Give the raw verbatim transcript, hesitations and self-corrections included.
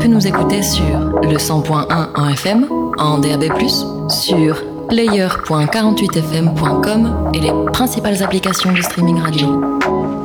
peux nous écouter sur le cent point un en F M, en D A B plus, sur player point quarante-huit f m point com et les principales applications de streaming radio.